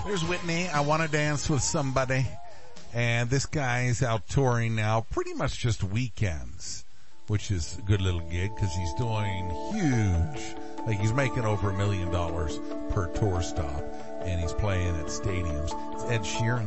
Here's Whitney, I Want to Dance with Somebody. And this guy's out touring now, pretty much just weekends, which is a good little gig because he's doing huge. Like he's making over $1 million per tour stop, and he's playing at stadiums. It's Ed Sheeran.